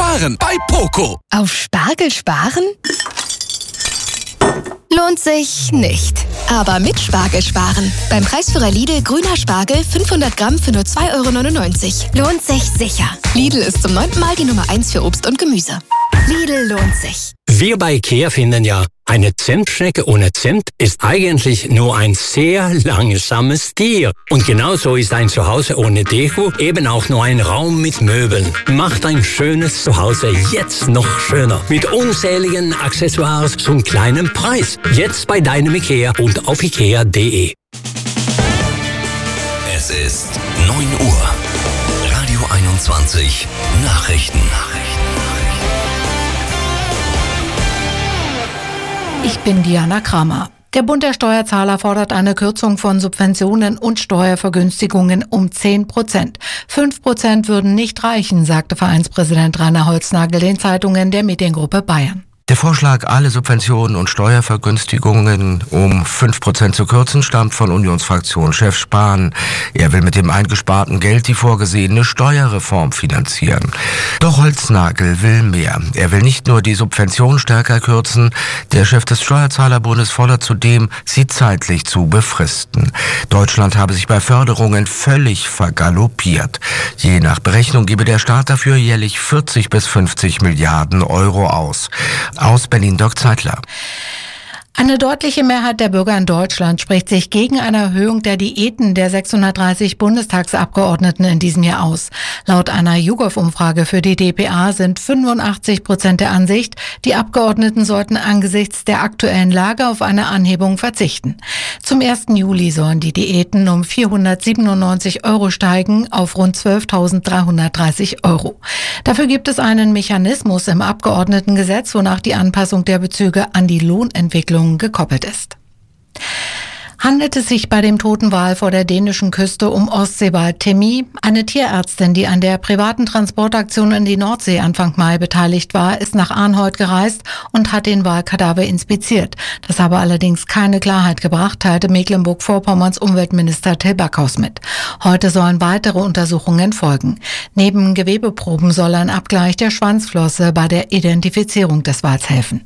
sparen bei Poco. Auf Spargel sparen? Lohnt sich nicht. Aber mit Spargel sparen. Beim Preisführer Lidl grüner Spargel 500 Gramm für nur 2,99 €. Lohnt sich sicher. Lidl ist zum 9. Mal die Nummer 1 für Obst und Gemüse. Lidl lohnt sich. Wir bei IKEA finden ja, eine Zimtschnecke ohne Zimt ist eigentlich nur ein sehr langsames Tier. Und genauso ist ein Zuhause ohne Deko eben auch nur ein Raum mit Möbeln. Macht ein schönes Zuhause jetzt noch schöner. Mit unzähligen Accessoires zum kleinen Preis. Jetzt bei deinem IKEA und auf ikea.de. Es ist 9 Uhr. Radio 21 Nachrichten. Ich bin Diana Kramer. Der Bund der Steuerzahler fordert eine Kürzung von Subventionen und Steuervergünstigungen um 10%. 5% würden nicht reichen, sagte Vereinspräsident Rainer Holznagel den Zeitungen der Mediengruppe Bayern. Der Vorschlag, alle Subventionen und Steuervergünstigungen um 5% zu kürzen, stammt von Unionsfraktionschef Spahn. Er will mit dem eingesparten Geld die vorgesehene Steuerreform finanzieren. Doch Holznagel will mehr. Er will nicht nur die Subvention stärker kürzen, der Chef des Steuerzahlerbundes fordert zudem, sie zeitlich zu befristen. Deutschland habe sich bei Förderungen völlig vergaloppiert. Je nach Berechnung gebe der Staat dafür jährlich 40 bis 50 Milliarden Euro aus. Aus Berlin, Dirk Zeitler. Eine deutliche Mehrheit der Bürger in Deutschland spricht sich gegen eine Erhöhung der Diäten der 630 Bundestagsabgeordneten in diesem Jahr aus. Laut einer YouGov-Umfrage für die dpa sind 85% der Ansicht, die Abgeordneten sollten angesichts der aktuellen Lage auf eine Anhebung verzichten. Zum 1. Juli sollen die Diäten um 497 € steigen auf rund 12.330 €. Dafür gibt es einen Mechanismus im Abgeordnetengesetz, wonach die Anpassung der Bezüge an die Lohnentwicklung gekoppelt ist. Handelt es sich bei dem toten Wal vor der dänischen Küste um Ostseewal Timmy? Eine Tierärztin, die an der privaten Transportaktion in die Nordsee Anfang Mai beteiligt war, ist nach Arnhold gereist und hat den Walkadaver inspiziert. Das habe allerdings keine Klarheit gebracht, teilte Mecklenburg-Vorpommerns Umweltminister Till Backhaus mit. Heute sollen weitere Untersuchungen folgen. Neben Gewebeproben soll ein Abgleich der Schwanzflosse bei der Identifizierung des Wals helfen.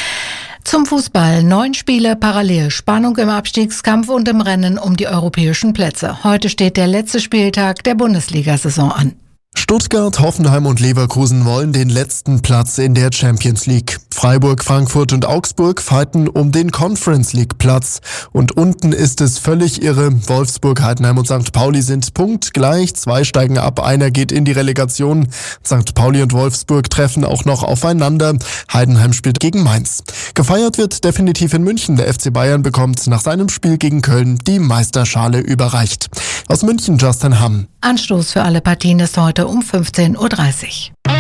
Zum Fußball. 9 Spiele parallel. Spannung im Abstiegskampf und im Rennen um die europäischen Plätze. Heute steht der letzte Spieltag der Bundesliga-Saison an. Stuttgart, Hoffenheim und Leverkusen wollen den letzten Platz in der Champions League. Freiburg, Frankfurt und Augsburg fighten um den Conference League Platz. Und unten ist es völlig irre. Wolfsburg, Heidenheim und St. Pauli sind punktgleich. 2 steigen ab, einer geht in die Relegation. St. Pauli und Wolfsburg treffen auch noch aufeinander. Heidenheim spielt gegen Mainz. Gefeiert wird definitiv in München. Der FC Bayern bekommt nach seinem Spiel gegen Köln die Meisterschale überreicht. Aus München, Justin Hamm. Anstoß für alle Partien ist heute um 15:30 Uhr.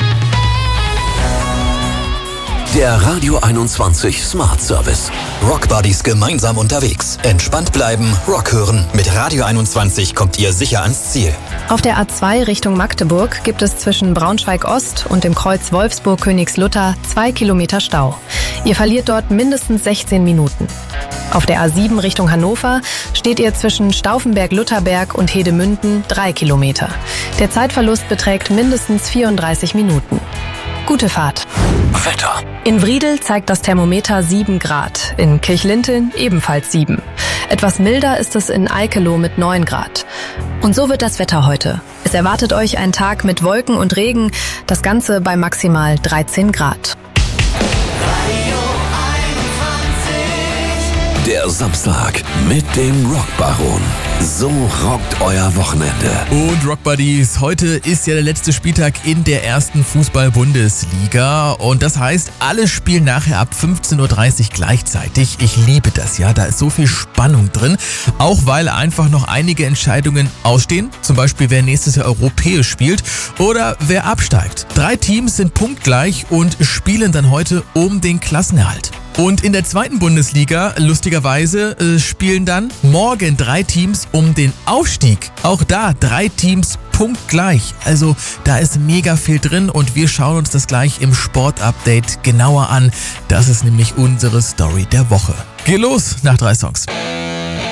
Der Radio 21 Smart Service. Rockbuddies gemeinsam unterwegs. Entspannt bleiben, Rock hören. Mit Radio 21 kommt ihr sicher ans Ziel. Auf der A2 Richtung Magdeburg gibt es zwischen Braunschweig-Ost und dem Kreuz Wolfsburg-Königslutter 2 Kilometer Stau. Ihr verliert dort mindestens 16 Minuten. Auf der A7 Richtung Hannover steht ihr zwischen Stauffenberg-Lutherberg und Hedemünden 3 Kilometer. Der Zeitverlust beträgt mindestens 34 Minuten. Gute Fahrt. Wetter. In Wriedel zeigt das Thermometer 7 Grad, in Kirchlinteln ebenfalls 7. Etwas milder ist es in Eikeloh mit 9 Grad. Und so wird das Wetter heute. Es erwartet euch ein Tag mit Wolken und Regen, das Ganze bei maximal 13 Grad. Der Samstag mit dem Rockbaron. So rockt euer Wochenende. Und Rockbuddies, heute ist ja der letzte Spieltag in der ersten Fußball-Bundesliga. Und das heißt, alle spielen nachher ab 15:30 Uhr gleichzeitig. Ich liebe das, ja. Da ist so viel Spannung drin. Auch weil einfach noch einige Entscheidungen ausstehen. Zum Beispiel, wer nächstes Jahr europäisch spielt oder wer absteigt. 3 Teams sind punktgleich und spielen dann heute um den Klassenerhalt. Und in der zweiten Bundesliga, lustigerweise, spielen dann morgen 3 Teams um den Aufstieg. Auch da 3 Teams punktgleich. Also da ist mega viel drin und wir schauen uns das gleich im Sportupdate genauer an. Das ist nämlich unsere Story der Woche. Geh los nach 3 Songs.